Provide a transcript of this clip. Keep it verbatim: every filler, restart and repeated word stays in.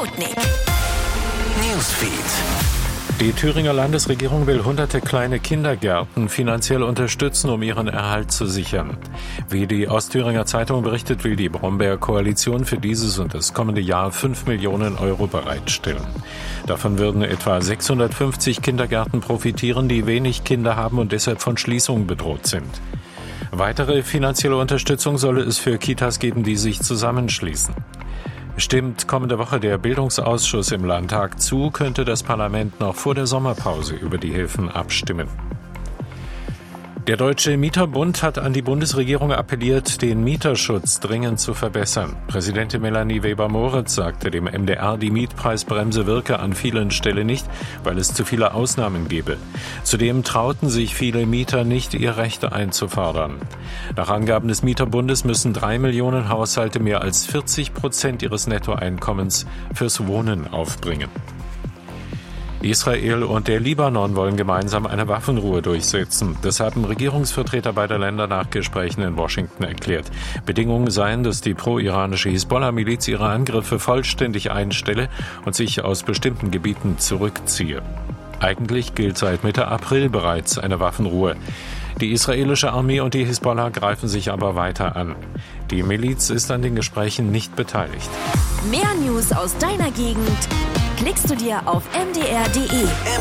Sputnik Newsfeed. Die Thüringer Landesregierung will hunderte kleine Kindergärten finanziell unterstützen, um ihren Erhalt zu sichern. Wie die Ostthüringer Zeitung berichtet, will die Brombeer-Koalition für dieses und das kommende Jahr fünf Millionen Euro bereitstellen. Davon würden etwa sechshundertfünfzig Kindergärten profitieren, die wenig Kinder haben und deshalb von Schließung bedroht sind. Weitere finanzielle Unterstützung solle es für Kitas geben, die sich zusammenschließen. Stimmt kommende Woche der Bildungsausschuss im Landtag zu, könnte das Parlament noch vor der Sommerpause über die Hilfen abstimmen. Der Deutsche Mieterbund hat an die Bundesregierung appelliert, den Mieterschutz dringend zu verbessern. Präsidentin Melanie Weber-Moritz sagte dem M D R, die Mietpreisbremse wirke an vielen Stellen nicht, weil es zu viele Ausnahmen gebe. Zudem trauten sich viele Mieter nicht, ihr Recht einzufordern. Nach Angaben des Mieterbundes müssen drei Millionen Haushalte mehr als vierzig Prozent ihres Nettoeinkommens fürs Wohnen aufbringen. Israel und der Libanon wollen gemeinsam eine Waffenruhe durchsetzen. Das haben Regierungsvertreter beider Länder nach Gesprächen in Washington erklärt. Bedingungen seien, dass die pro-iranische Hisbollah-Miliz ihre Angriffe vollständig einstelle und sich aus bestimmten Gebieten zurückziehe. Eigentlich gilt seit Mitte April bereits eine Waffenruhe. Die israelische Armee und die Hisbollah greifen sich aber weiter an. Die Miliz ist an den Gesprächen nicht beteiligt. Mehr News aus deiner Gegend klickst du dir auf m d r punkt d e.